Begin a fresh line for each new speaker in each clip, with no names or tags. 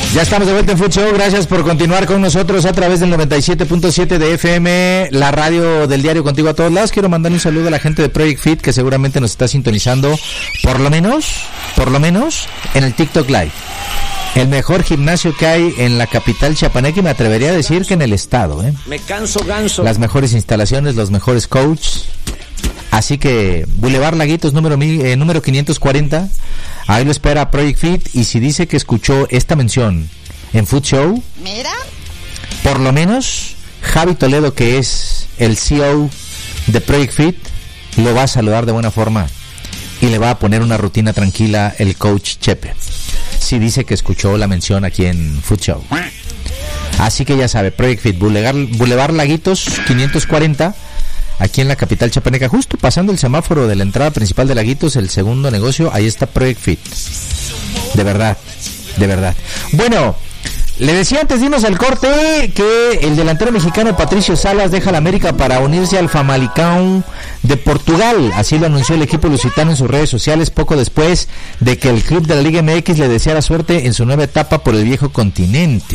Ya estamos de vuelta en Food Show, gracias por continuar con nosotros a través del 97.7 de FM, la radio del diario Contigo a todos lados. Quiero mandar un saludo a la gente de Project Fit que seguramente nos está sintonizando, por lo menos, en el TikTok Live. El mejor gimnasio que hay en la capital chiapaneca y me atrevería a decir que en el estado,
Me canso ganso.
Las mejores instalaciones, los mejores coaches. Así que Boulevard Laguitos número 540, ahí lo espera Project Fit, y si dice que escuchó esta mención en Food Show,
mira,
por lo menos Javi Toledo, que es el CEO de Project Fit, lo va a saludar de buena forma y le va a poner una rutina tranquila el coach Chepe, si dice que escuchó la mención aquí en Food Show. Así que ya sabe, Project Fit, Boulevard Laguitos 540, aquí en la capital chiapaneca, justo pasando el semáforo de la entrada principal de Laguitos, el segundo negocio, ahí está Project Fit. De verdad. Bueno, le decía antes de irnos al corte que el delantero mexicano Patricio Salas deja la América para unirse al Famalicão de Portugal. Así lo anunció el equipo lusitano en sus redes sociales poco después de que el club de la Liga MX le deseara suerte en su nueva etapa por el viejo continente.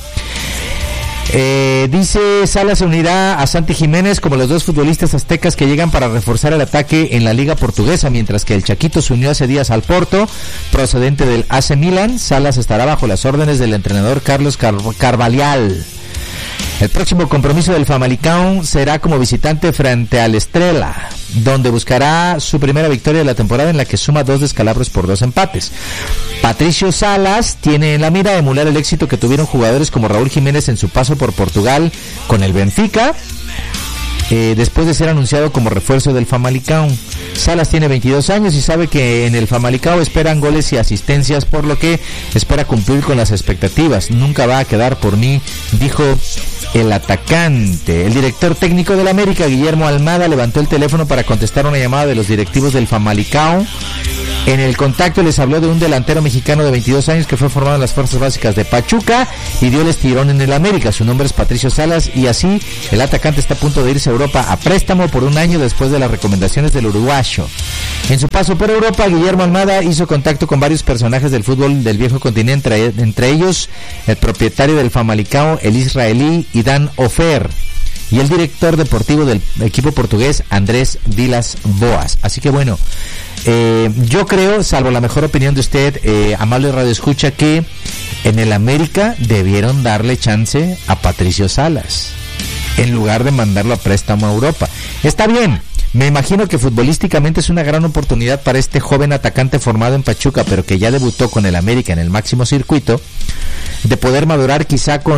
Dice Salas se unirá a Santi Jiménez como los dos futbolistas aztecas que llegan para reforzar el ataque en la liga portuguesa, mientras que el Chaquito se unió hace días al Porto, procedente del AC Milan. Salas estará bajo las órdenes del entrenador Carlos Carvalhal. El próximo compromiso del Famalicão será como visitante frente al Estrela, donde buscará su primera victoria de la temporada, en la que suma 2 descalabros por 2 empates. Patricio Salas tiene en la mira emular el éxito que tuvieron jugadores como Raúl Jiménez en su paso por Portugal con el Benfica, después de ser anunciado como refuerzo del Famalicão. Salas tiene 22 años y sabe que en el Famalicão esperan goles y asistencias, por lo que espera cumplir con las expectativas. Nunca va a quedar por mí, dijo el atacante. El director técnico del América, Guillermo Almada, levantó el teléfono para contestar una llamada de los directivos del Famalicão. En el contacto les habló de un delantero mexicano de 22 años que fue formado en las fuerzas básicas de Pachuca y dio el estirón en el América. Su nombre es Patricio Salas y así el atacante está a punto de irse a Europa a préstamo por 1 año después de las recomendaciones del uruguayo. En su paso por Europa, Guillermo Almada hizo contacto con varios personajes del fútbol del viejo continente, entre ellos el propietario del Famalicão, el israelí Idan Ofer, y el director deportivo del equipo portugués, Andrés Vilas Boas. Así que bueno, yo creo, salvo la mejor opinión de usted, amable radio escucha, que en el América debieron darle chance a Patricio Salas en lugar de mandarlo a préstamo a Europa. Está bien, me imagino que futbolísticamente es una gran oportunidad para este joven atacante formado en Pachuca, pero que ya debutó con el América en el máximo circuito, de poder madurar quizá con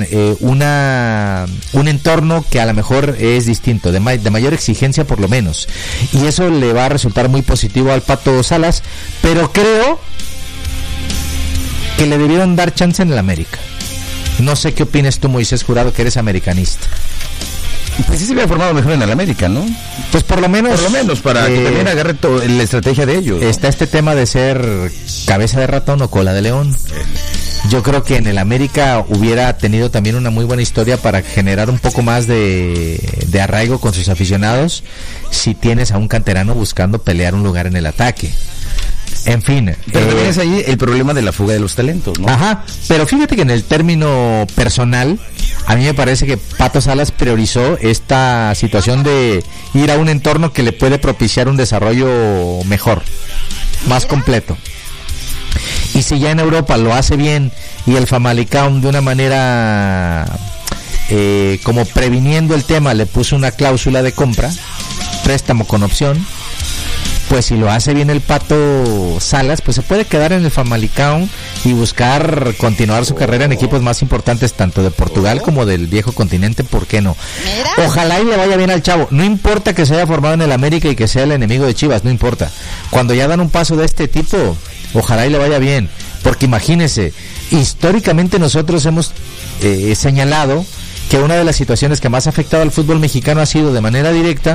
un entorno que a lo mejor es distinto, de mayor exigencia por lo menos, y eso le va a resultar muy positivo al Pato Salas, pero creo que le debieron dar chance en el América. No sé qué opinas tú, Moisés Jurado, que eres americanista.
Pues sí se había formado mejor en el América, ¿no?
Pues por lo menos
para que también agarre la estrategia de ellos, ¿no?
Está este tema de ser cabeza de ratón o cola de león. Yo creo que en el América hubiera tenido también una muy buena historia para generar un poco más de arraigo con sus aficionados si tienes a un canterano buscando pelear un lugar en el ataque. En fin.
Pero también es ahí el problema de la fuga de los talentos, ¿no?
Ajá, pero fíjate que en el término personal, a mí me parece que Pato Salas priorizó esta situación de ir a un entorno que le puede propiciar un desarrollo mejor, más completo. Y si ya en Europa lo hace bien y el Famalicão de una manera como previniendo el tema le puso una cláusula de compra, préstamo con opción, pues si lo hace bien el Pato Salas, pues se puede quedar en el Famalicão y buscar continuar su carrera en equipos más importantes tanto de Portugal como del viejo continente, ¿por qué no? Ojalá y le vaya bien al chavo, no importa que se haya formado en el América y que sea el enemigo de Chivas, no importa. Cuando ya dan un paso de este tipo, ojalá y le vaya bien, porque imagínese, históricamente nosotros hemos señalado que una de las situaciones que más ha afectado al fútbol mexicano ha sido de manera directa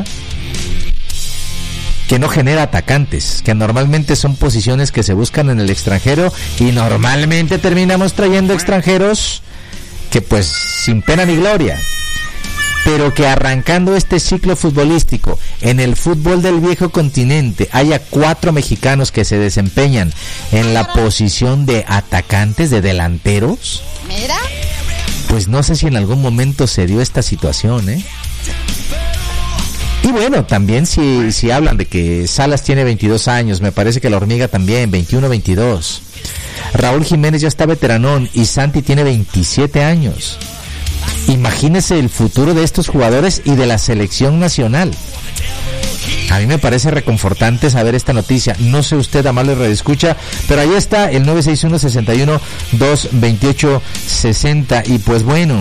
que no genera atacantes, que normalmente son posiciones que se buscan en el extranjero y normalmente terminamos trayendo extranjeros que pues sin pena ni gloria. pero que arrancando este ciclo futbolístico en el fútbol del viejo continente haya 4 mexicanos que se desempeñan en la posición de atacantes, de delanteros.
Mira.
Pues no sé si en algún momento se dio esta situación, ¿eh? Y bueno, también si hablan de que Salas tiene 22 años, me parece que la Hormiga también, 21, 22. Raúl Jiménez ya está veteranón y Santi tiene 27 años. Imagínese el futuro de estos jugadores y de la selección nacional. A mí me parece reconfortante saber esta noticia. No sé usted, amable radioescucha, pero ahí está el 961-61-228-60. Y pues bueno,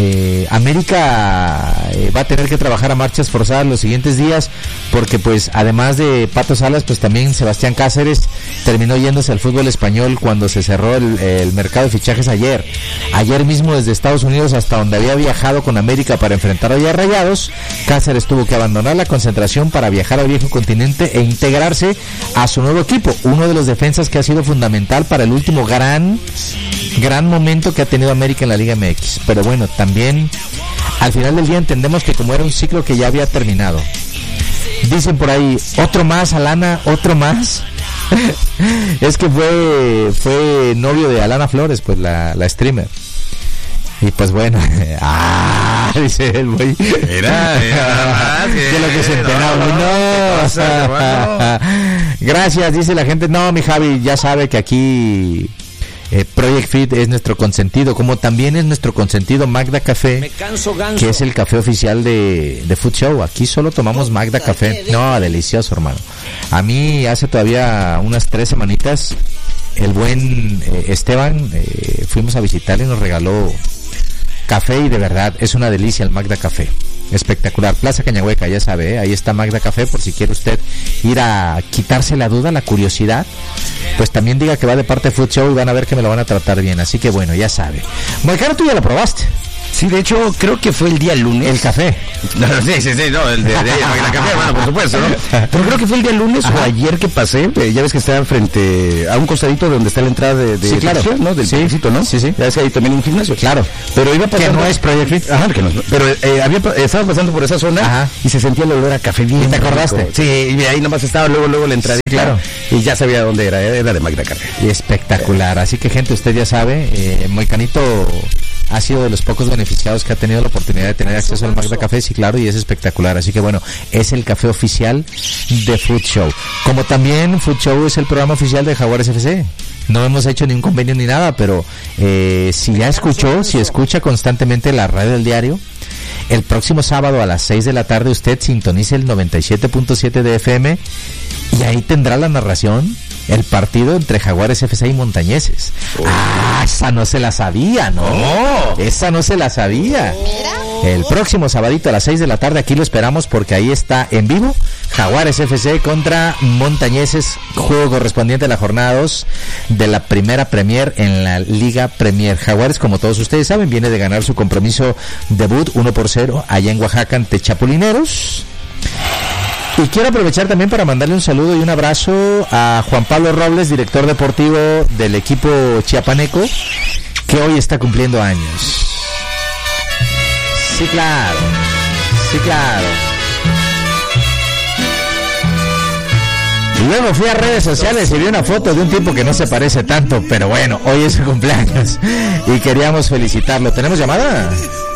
América va a tener que trabajar a marchas forzadas los siguientes días, porque pues además de Pato Salas, pues también Sebastián Cáceres terminó yéndose al fútbol español cuando se cerró el mercado de fichajes ayer. Ayer mismo desde Estados Unidos hasta donde había viajado con América para enfrentar a Rayados, Cáceres tuvo que abandonar la concentración para viajar al viejo continente e integrarse a su nuevo equipo, uno de los defensas que ha sido fundamental para el último gran momento que ha tenido América en la Liga MX. Pero bueno, también al final del día entendemos que como era un ciclo que ya había terminado. Dicen por ahí, otro más, Alana, otro más. Es que fue novio de Alana Flores, pues la streamer. Y pues bueno, dice el güey.
Mira,
de lo que se enteraba. Gracias, dice la gente. No, mi Javi, ya sabe que aquí Project Fit es nuestro consentido, como también es nuestro consentido Magda Café, que es el café oficial de Food Show. Aquí solo tomamos Magda Café. No, delicioso, hermano. A mí hace todavía unas 3 semanitas, el buen Esteban, fuimos a visitar y nos regaló café, y de verdad es una delicia el Magda Café, espectacular. Plaza Cañahueca, ya sabe, ahí está Magda Café, por si quiere usted ir a quitarse la duda, la curiosidad, pues también diga que va de parte de Food Show y van a ver que me lo van a tratar bien. Así que bueno, ya sabe. Moicano, tú ya lo probaste.
Sí, de hecho, creo que fue el día lunes.
El café.
No, sí, no, el de café, bueno, por supuesto, ¿no? Pero creo que fue el día lunes o ayer que pasé, ya ves que está frente a un costadito de donde está la entrada de
sí, claro,
¿no? Del parquecito, ¿no?
Sí, sí.
Ya ves que hay también un gimnasio.
Claro.
Pero iba pasando...
Que no es Project Fit.
Ajá, que no. Pero estaba pasando por esa zona y se sentía el olor a café bien.
¿Y te acordaste?
Rico. Sí, y ahí nomás estaba luego la entrada.
Sí, claro.
Y ya sabía dónde era de Magda Café.
Y espectacular. Así que, gente, usted ya sabe, Moicanito ha sido de los pocos beneficiados que ha tenido la oportunidad de tener acceso al Magda Café, sí, claro, y es espectacular. Así que bueno, es el café oficial de Food Show. Como también Food Show es el programa oficial de Jaguares FC. No hemos hecho ningún convenio ni nada, pero si escucha constantemente la radio del diario, el próximo sábado a las 6 de la tarde usted sintonice el 97.7 de FM y ahí tendrá la narración, el partido entre Jaguares FC y Montañeses. Esa no se la sabía, ¿no? Esa no se la sabía. El próximo sabadito a las 6 de la tarde aquí lo esperamos, porque ahí está en vivo Jaguares FC contra Montañeses, juego correspondiente a la jornada 2 de la primera Premier en la Liga Premier. Jaguares, como todos ustedes saben, viene de ganar su compromiso debut 1-0 allá en Oaxaca ante Chapulineros. Y quiero aprovechar también para mandarle un saludo y un abrazo a Juan Pablo Robles, director deportivo del equipo chiapaneco, que hoy está cumpliendo años. Sí, claro. Sí, claro. Luego fui a redes sociales y vi una foto de un tipo que no se parece tanto, pero bueno, hoy es su cumpleaños y queríamos felicitarlo. ¿Tenemos llamada?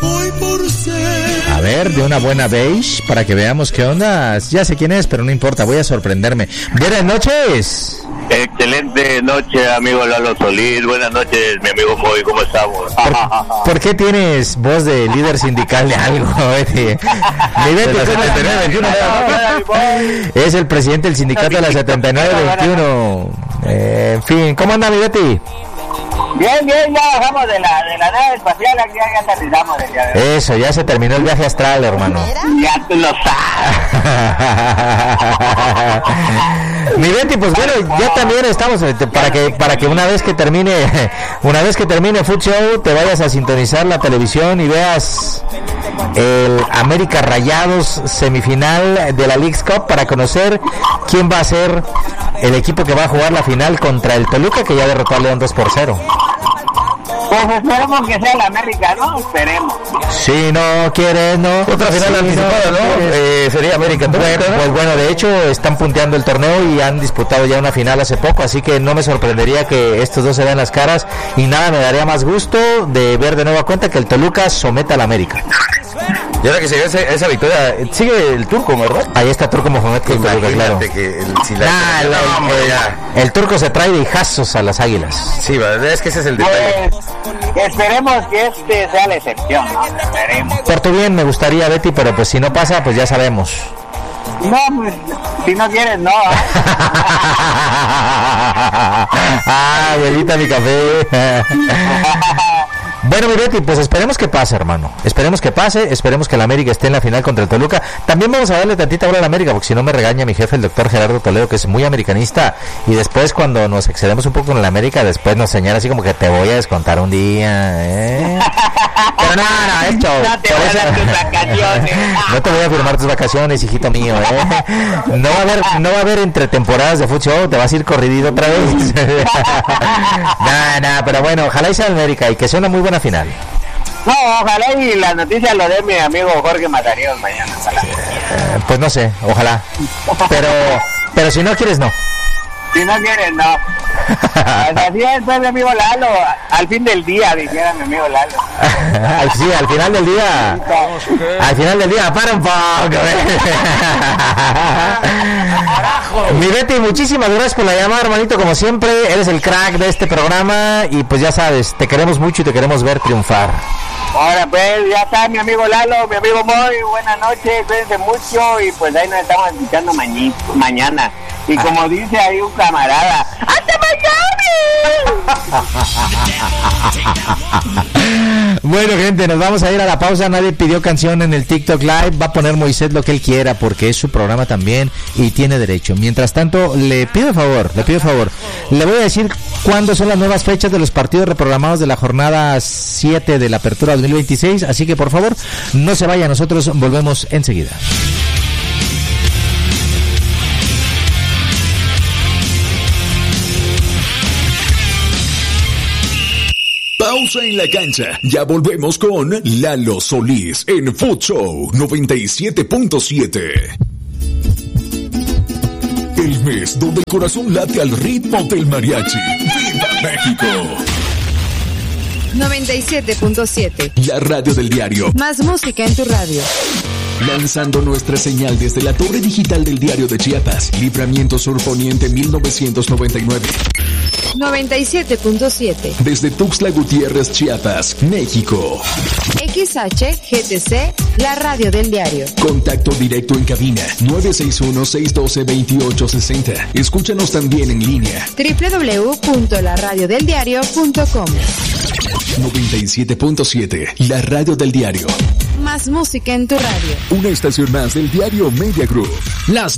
A ver, de una buena beige para que veamos qué onda. Ya sé quién es, pero no importa, voy a sorprenderme. Buenas noches.
Excelente noche, amigo Lalo Solís. Buenas noches, mi amigo Moy, ¿cómo estamos?
¿Por qué tienes voz de líder sindical de algo? Es el presidente del sindicato de la 79-21. En fin, ¿cómo anda, mi Betty?
Bien, ya bajamos de la nave espacial, ya terminamos del día de hoy.
Eso, ya se terminó el viaje astral, hermano.
Ya tú lo sabes.
Mi Betty, pues bueno, ya también estamos para que una vez que termine Food Show te vayas a sintonizar la televisión y veas el América Rayados semifinal de la Leagues Cup para conocer quién va a ser el equipo que va a jugar la final contra el Toluca, que ya derrotó a León 2-0.
Pues esperemos que sea el América, ¿no? Esperemos.
Si no quieres, no.
Otra final anticipada, ¿no? Sería América.
Pues bueno, de hecho están punteando el torneo y han disputado ya una final hace poco, así que no me sorprendería que estos dos se den las caras y nada me daría más gusto de ver de nueva cuenta que el Toluca someta al América.
Y ahora que se dio esa victoria, sigue el Turco, ¿verdad?
Ahí está Turco Mohamed con Toluca, claro. El Turco se trae de hijazos a las Águilas.
Sí, es que ese es el detalle.
Pues, esperemos que este sea la excepción, ¿no? Esperemos.
Por tu bien me gustaría, Betty, pero pues si no pasa, pues ya sabemos.
No, pues, si no quieres, no.
Abuelita, mi café. Bueno, mi Betty, pues esperemos que pase, hermano. Esperemos que pase, esperemos que el América esté en la final contra el Toluca. También vamos a darle tantita bola al América, porque si no me regaña mi jefe, el doctor Gerardo Toledo, que es muy americanista. Y después, cuando nos excedemos un poco con el América, después nos señala así como que te voy a descontar un día, ¿eh? Pero no, es show.
No te voy a dar tus vacaciones.
No te voy a firmar tus vacaciones, hijito mío, ¿eh? No va a haber entre temporadas de fútbol, te vas a ir corridito otra vez. No, pero bueno, ojalá y sea el América y que sea una muy buena final.
No, ojalá y la noticia lo dé mi amigo Jorge Mataríos mañana.
Pues no sé, ojalá. Pero si no quieres, no.
Si no quieres, no. Así es, pues, mi amigo Lalo. Al fin del día, dijera mi amigo Lalo.
Sí, al final del día. Al final del día, para un poco. Mi Betty, muchísimas gracias por la llamada, hermanito. Como siempre, eres el crack de este programa. Y pues ya sabes, te queremos mucho y te queremos ver triunfar.
Ahora pues, ya está mi amigo Lalo, mi amigo Moy, buenas noches, cuídense mucho y pues ahí nos estamos escuchando mañana. Y como dice ahí un camarada, ¡hasta mañana!
Bueno, gente, nos vamos a ir a la pausa. Nadie pidió canción en el TikTok Live. Va a poner Moisés lo que él quiera porque es su programa también y tiene derecho. Mientras tanto, le pido favor. Le voy a decir cuándo son las nuevas fechas de los partidos reprogramados de la jornada 7 de la Apertura 2026. Así que, por favor, no se vaya. Nosotros volvemos enseguida.
Pausa en la cancha. Ya volvemos con Lalo Solís en Food Show 97.7. El mes donde el corazón late al ritmo del mariachi. ¡Viva México!
97.7.
La radio del diario.
Más música en tu radio.
Lanzando nuestra señal desde la torre digital del Diario de Chiapas. Libramiento Sur Poniente 1999.
97.7.
Desde Tuxtla Gutiérrez, Chiapas, México.
XHGTC, la radio del diario.
Contacto directo en cabina 961-612-2860. Escúchanos también en línea.
www.laradiodeldiario.com.
97.7, la radio del diario.
Más música en tu radio.
Una estación más del diario Media Group.
Las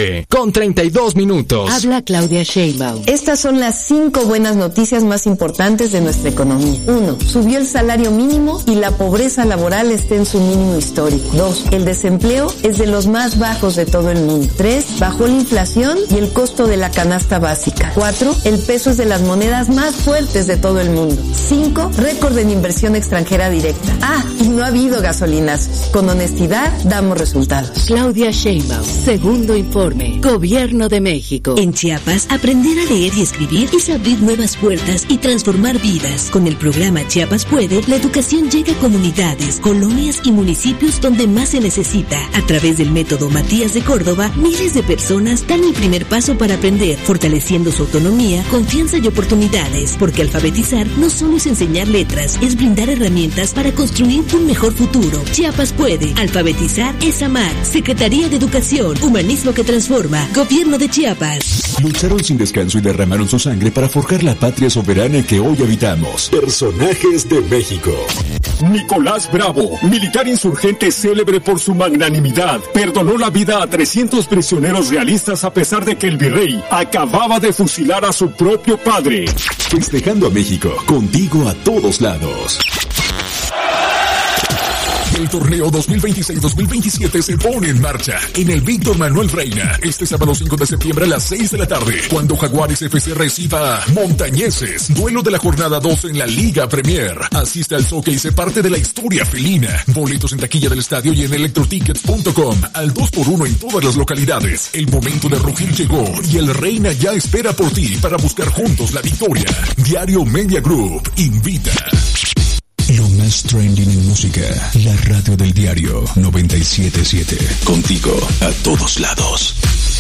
9:32.
Habla Claudia Sheinbaum.
Estas son las 5 buenas noticias más importantes de nuestra economía. 1. Subió el salario mínimo y la pobreza laboral está en su mínimo histórico. 2. El desempleo es de los más bajos de todo el mundo. 3. Bajó la inflación y el costo de la canasta básica. 4. El peso es de las monedas más fuertes de todo el mundo. 5. Récord en inversión extranjera directa. Y no ha habido gasolinazos. Con honestidad damos resultados.
Claudia Sheinbaum, segundo informe, Gobierno de México.
En Chiapas, aprender a leer y escribir es abrir nuevas puertas y transformar vidas. Con el programa Chiapas Puede, la educación llega a comunidades, colonias y municipios donde más se necesita. A través del método Matías de Córdoba, miles de personas dan el primer paso para aprender, fortaleciendo su autonomía, confianza y oportunidades. Porque alfabetizar no solo es enseñar letras, es brindar herramientas para construir un mejor futuro. Chiapas Puede. Alfabetizar es amar. Secretaría de Educación. Humanismo que transforma. Gobierno de Chiapas.
Lucharon sin descanso y derramaron su sangre para forjar la patria soberana que hoy habitamos. Personajes de México.
Nicolás Bravo, militar insurgente célebre por su magnanimidad, perdonó la vida a 300 prisioneros realistas a pesar de que el virrey acababa de fusilar a su propio padre.
Festejando a México, contigo a todos lados. El torneo 2026-2027 se pone en marcha en el Víctor Manuel Reina este sábado 5 de septiembre a las 6 de la tarde, cuando Jaguares FC reciba a Montañeses, duelo de la jornada 2 en la Liga Premier. Asiste al Zoque y se parte de la historia felina. Boletos en taquilla del estadio y en electrotickets.com al 2x1 en todas las localidades. El momento de rugir llegó y el Reina ya espera por ti para buscar juntos la victoria. Diario Media Group invita. Lo más trending en música, la radio del diario 97.7. Contigo a todos lados.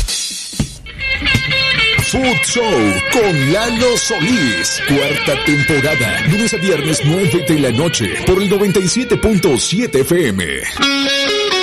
Food Show con Lalo Solís. Cuarta temporada. Lunes a viernes 9 de la noche por el 97.7 FM.